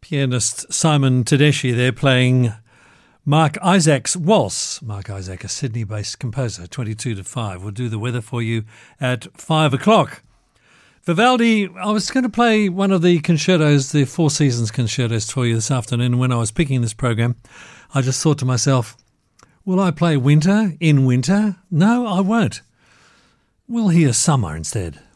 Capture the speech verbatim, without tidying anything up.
Pianist Simon Tedeschi there playing Mark Isaac's Waltz. Mark Isaac, a Sydney-based composer, twenty-two to five. We'll do the weather for you at five o'clock. Vivaldi, I was going to play one of the concertos, the Four Seasons concertos for you this afternoon. When I was picking this program, I just thought to myself, will I play winter in winter? No, I won't. We'll hear summer instead.